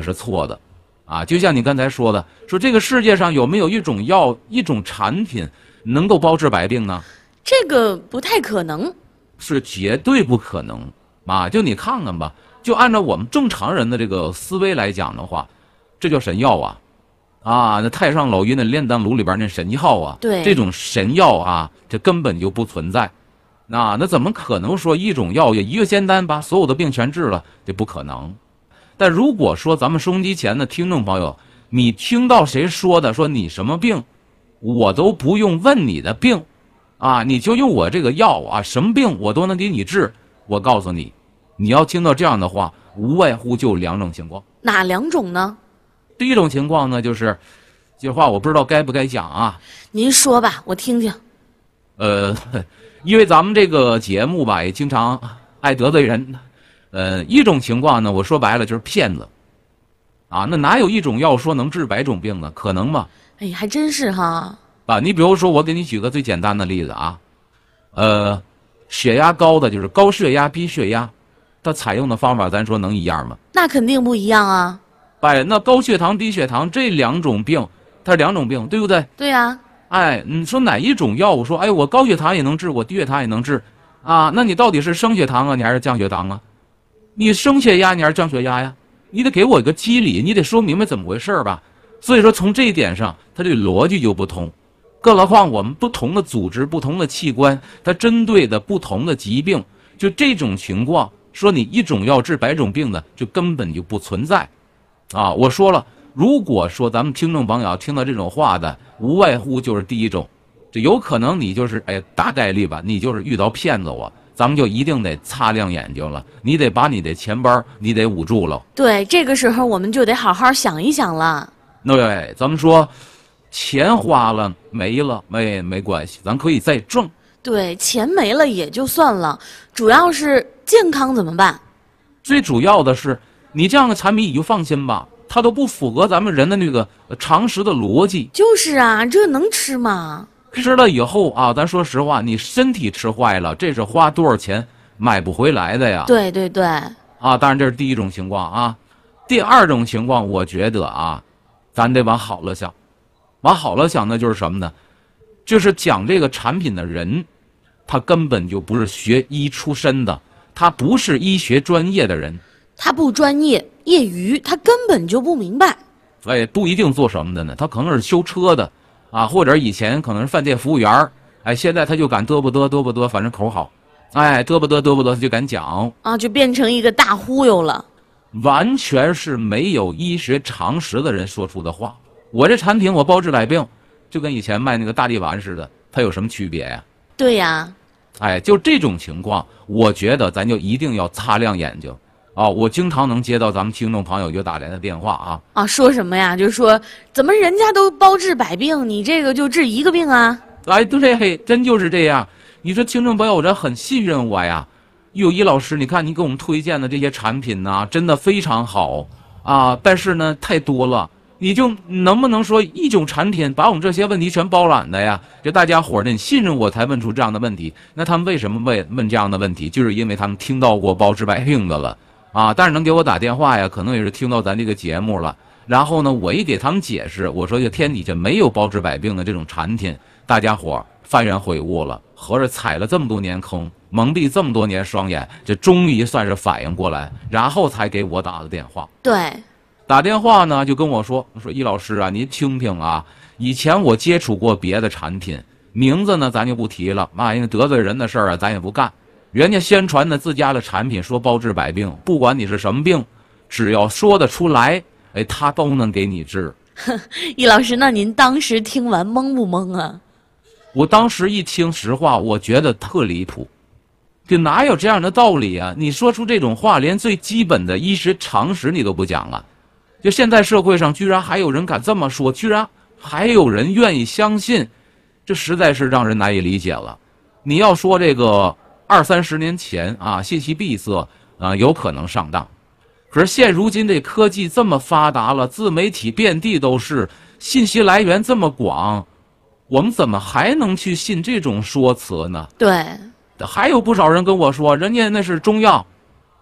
是错的，啊，就像你刚才说的，说这个世界上有没有一种药、一种产品能够包治百病呢？ 这个不太可能， 是绝对不可能啊！就你看看吧，就按照我们正常人的这个思维来讲的话，这叫神药啊！啊，那太上老君的炼丹炉里边那神药啊， 对， 这种神药啊，这根本就不存在。那怎么可能说一种药一个仙丹把所有的病全治了？这不可能。但如果说咱们收音机前的听众朋友，你听到谁说的，说你什么病，我都不用问你的病，啊，你就用我这个药啊，什么病我都能给你治。我告诉你，你要听到这样的话，无外乎就两种情况。 哪两种呢？ 第一种情况呢，就是这话我不知道该不该讲啊。 您说吧，我听听。 因为咱们这个节目吧，也经常爱得罪人。一种情况呢，我说白了就是骗子，啊，那哪有一种药说能治百种病呢？可能吗？ 哎，还真是哈。 啊，你比如说，我给你举个最简单的例子啊，血压高的就是高血压、低血压，它采用的方法，咱说能一样吗？ 那肯定不一样啊。 哎，那高血糖、低血糖这两种病，它是两种病，对不对？ 对呀。 哎，你说哪一种药？我说，哎，我高血糖也能治，我低血糖也能治，啊，那你到底是升血糖啊，你还是降血糖啊？你升血压，你还是降血压呀？你得给我一个机理，你得说明白怎么回事吧。所以说，从这一点上，它这逻辑就不通。更何况我们不同的组织、不同的器官，它针对的不同的疾病，就这种情况，说你一种药治百种病的，就根本就不存在。啊，我说了，如果说咱们听众朋友听到这种话的，无外乎就是第一种，这有可能你就是大概率吧，你就是遇到骗子我。咱们就一定得擦亮眼睛了，你得把你的钱包你得捂住了。 对，这个时候我们就得好好想一想了。 对，咱们说，钱花了没了没关系，咱可以再挣。 对，钱没了也就算了，主要是健康怎么办？ 最主要的是，你这样的产品你就放心吧，它都不符合咱们人的那个常识的逻辑。 就是啊，这能吃吗？ 吃了以后啊，咱说实话，你身体吃坏了，这是花多少钱买不回来的呀。 对对对。 啊，当然这是第一种情况啊。第二种情况，我觉得啊，咱得往好了想。往好了想呢，就是什么呢？就是讲这个产品的人，他根本就不是学医出身的，他不是医学专业的人， 他不专业，业余，他根本就不明白。 哎，不一定做什么的呢，他可能是修车的。啊，或者以前可能是饭店服务员，哎，现在他就敢嘚不嘚，反正口好，哎，嘚不嘚他就敢讲啊，就变成一个大忽悠了。 完全是没有医学常识的人说出的话。我这产品我包治百病，就跟以前卖那个大力丸似的，它有什么区别呀？ 对呀。 哎，就这种情况，我觉得咱就一定要擦亮眼睛。哦，我经常能接到咱们听众朋友就打来的电话啊。 啊，说什么呀？就说怎么人家都包治百病，你这个就治一个病啊？ 哎，对，真就是这样。你说听众朋友，我这很信任我呀。友谊老师，你看你给我们推荐的这些产品呢，真的非常好啊。但是呢，太多了，你就能不能说一种产品把我们这些问题全包揽的呀？就大家伙儿，你信任我才问出这样的问题。那他们为什么问这样的问题？就是因为他们听到过包治百病的了。啊，但是能给我打电话呀，可能也是听到咱这个节目了。然后呢，我一给他们解释，我说这天底下没有包治百病的这种产品，大家伙幡然悔悟了，合着踩了这么多年坑，蒙蔽这么多年双眼，这终于算是反应过来，然后才给我打的电话。 对， 打电话呢就跟我说易老师啊，您听听啊，以前我接触过别的产品，名字呢咱就不提了，因为得罪人的事儿啊，咱也不干。人家宣传的自家的产品说包治百病，不管你是什么病，只要说得出来，哎，他都能给你治。 易老师，那您当时听完懵不懵啊？ 我当时一听，实话，我觉得特离谱，就哪有这样的道理啊？你说出这种话，连最基本的医学常识你都不讲啊！就现在社会上居然还有人敢这么说，居然还有人愿意相信，这实在是让人难以理解了。你要说这个20-30年前啊，信息闭塞啊，有可能上当。可是现如今这科技这么发达了，自媒体遍地都是，信息来源这么广，我们怎么还能去信这种说辞呢？ 对， 还有不少人跟我说，人家那是中药，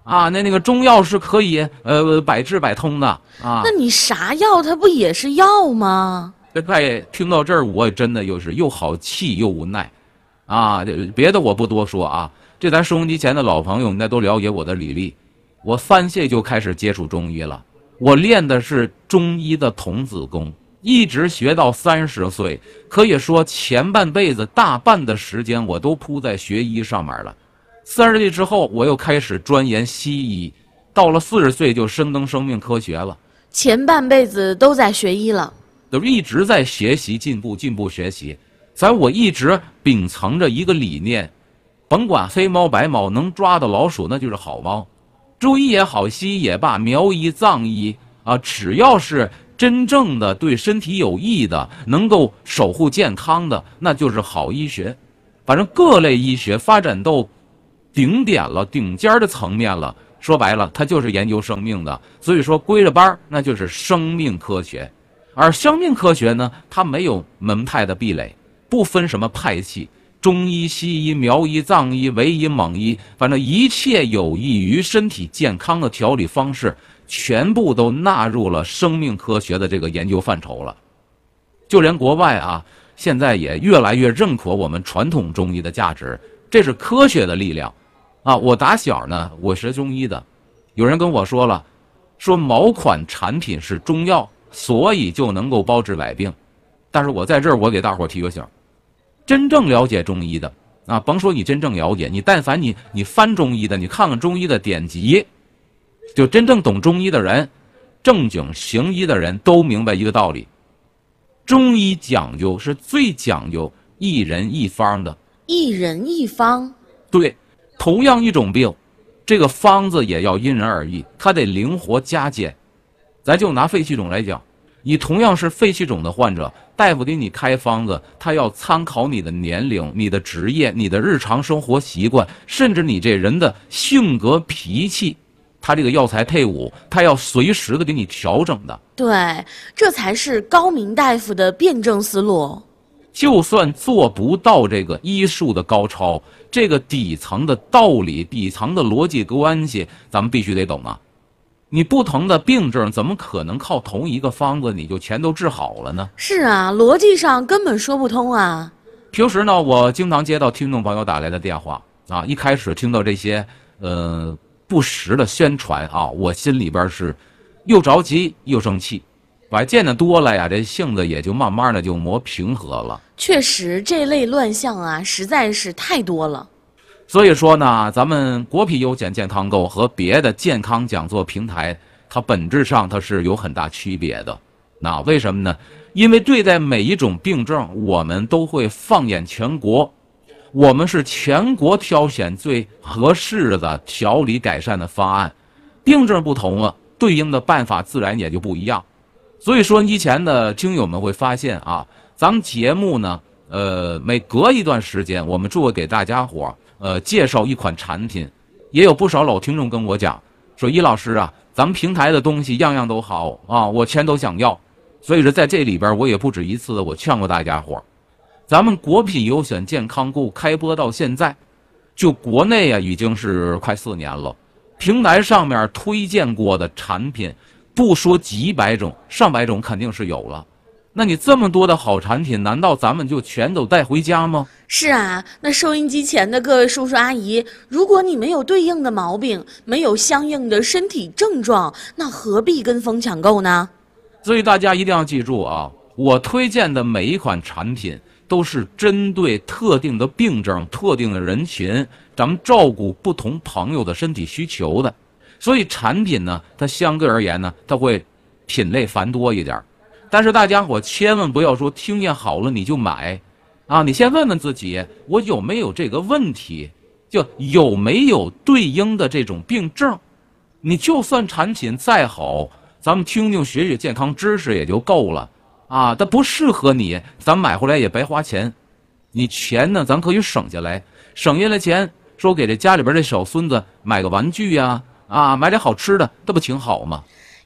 啊，那个中药是可以百治百通的啊。 那你啥药它不也是药吗？ 这听到这儿，我真的又好气又无奈，啊，别的我不多说啊。这咱收音机前的老朋友应该都了解我的履历，我3岁就开始接触中医了，我练的是中医的童子功，一直学到30岁，可以说前半辈子大半的时间我都扑在学医上面了。30岁之后，我又开始钻研西医，到了40岁就深耕生命科学了。 前半辈子都在学医了， 都一直在学习进步学习。我一直秉承着一个理念，甭管黑猫白猫，能抓到老鼠那就是好猫。中医也好，西医也罢，苗医藏医啊，只要是真正的对身体有益的，能够守护健康的，那就是好医学。反正各类医学发展到顶点了，顶尖的层面了，说白了它就是研究生命的，所以说归着班那就是生命科学。而生命科学呢，它没有门派的壁垒，不分什么派系，中医西医苗医藏医唯医蒙医，反正一切有益于身体健康的调理方式全部都纳入了生命科学的这个研究范畴了。就连国外啊，现在也越来越认可我们传统中医的价值，这是科学的力量啊。我打小呢，我学中医的，有人跟我说了，说某款产品是中药，所以就能够包治百病。但是我在这儿我给大伙提个醒，真正了解中医的啊，甭说你真正了解，你但凡你翻中医的，你看看中医的典籍，就真正懂中医的人，正经行医的人都明白一个道理，中医讲究是最讲究一人一方的。 一人一方， 对，同样一种病，这个方子也要因人而异，它得灵活加减。咱就拿肺气肿来讲，你同样是肺气肿的患者，大夫给你开方子，他要参考你的年龄、你的职业、你的日常生活习惯，甚至你这人的性格脾气，他这个药材配伍，他要随时的给你调整的。 对，这才是高明大夫的辩证思路。 就算做不到这个医术的高超，这个底层的道理、底层的逻辑关系，咱们必须得懂啊。你不同的病症怎么可能靠同一个方子你就全都治好了呢？ 是啊，逻辑上根本说不通啊。 平时呢，我经常接到听众朋友打来的电话啊，一开始听到这些不实的宣传啊，我心里边是又着急又生气。我见得多了呀，这性子也就慢慢的就磨平和了。 确实，这类乱象啊，实在是太多了。 所以说呢，咱们国皮优选健康购和别的健康讲座平台，它本质上它是有很大区别的。那为什么呢？因为对待每一种病症，我们都会放眼全国，我们是全国挑选最合适的调理改善的方案。病症不同了，对应的办法自然也就不一样。所以说，以前的听友们会发现啊，咱们节目呢，每隔一段时间，我们就会给大家伙介绍一款产品。也有不少老听众跟我讲说，易老师啊，咱们平台的东西样样都好啊，我全都想要。所以说，在这里边我也不止一次的我劝过大家伙，咱们国品优选健康购开播到现在，就国内啊已经是快4年了，平台上面推荐过的产品，不说几百种，上百种肯定是有了。那你这么多的好产品，难道咱们就全都带回家吗？ 是啊，那收音机前的各位叔叔阿姨，如果你没有对应的毛病，没有相应的身体症状，那何必跟风抢购呢？ 所以大家一定要记住啊，我推荐的每一款产品都是针对特定的病症、特定的人群，咱们照顾不同朋友的身体需求的。所以产品呢，它相对而言呢，它会品类繁多一点。但是大家伙千万不要说听见好了你就买啊，你先问问自己，我有没有这个问题，就有没有对应的这种病症。你就算产品再好，咱们听听学学健康知识也就够了啊，它不适合你，咱买回来也白花钱。你钱呢，咱可以省下来，省下来钱说给这家里边这小孙子买个玩具呀，啊，买点好吃的，这不挺好吗？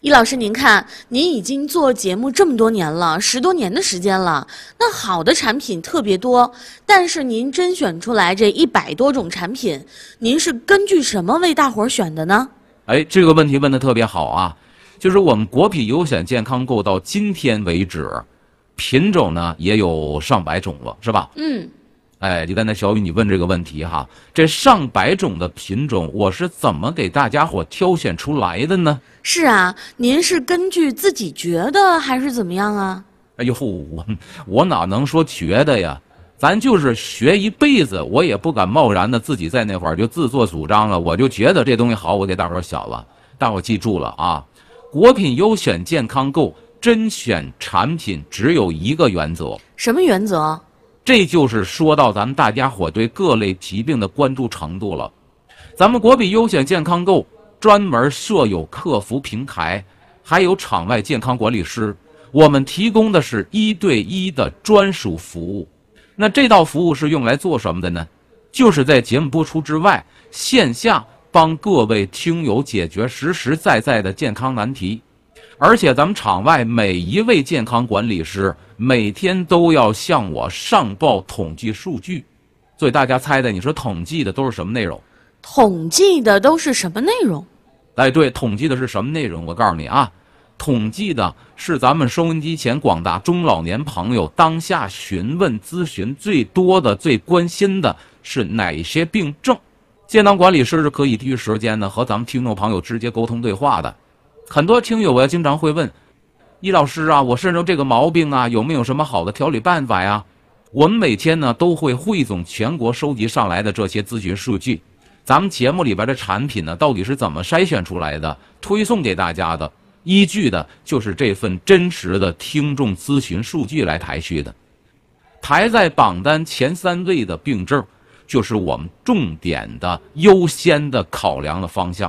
易老师，您看，您已经做节目这么多年了，10多年的时间了，那好的产品特别多，但是您甄选出来这100多种产品，您是根据什么为大伙儿选的呢？ 哎，这个问题问得特别好啊！就是我们国品优选健康购到今天为止，品种呢也有上百种了，是吧？哎，就刚才小雨你问这个问题哈，这上百种的品种，我是怎么给大家伙挑选出来的呢？ 是啊，您是根据自己觉得还是怎么样啊？ 哎呦，我哪能说觉得呀？咱就是学一辈子，我也不敢贸然的自己在那会儿就自作主张了，我就觉得这东西好，我给大伙儿选了。大伙儿记住了啊，国品优选健康购甄选产品只有一个原则。 什么原则？ 这就是说到咱们大家伙对各类疾病的关注程度了。咱们国品优选健康购专门设有客服平台，还有场外健康管理师，我们提供的是1对1的专属服务。那这道服务是用来做什么的呢？就是在节目播出之外，线下帮各位听友解决实实在在的健康难题。而且咱们场外每一位健康管理师每天都要向我上报统计数据，所以大家猜猜，你说统计的都是什么内容？ 统计的都是什么内容？ 哎，对，统计的是什么内容？我告诉你啊，统计的是咱们收音机前广大中老年朋友当下询问咨询最多的、最关心的是哪些病症。健康管理师是可以第一时间呢和咱们听众朋友直接沟通对话的。很多听友经常会问，易老师啊，我身上这个毛病啊，有没有什么好的调理办法呀？我们每天呢都会汇总全国收集上来的这些咨询数据，咱们节目里边的产品呢到底是怎么筛选出来的，推送给大家的，依据的就是这份真实的听众咨询数据来排序的。排在榜单前3位的病症，就是我们重点的优先的考量的方向。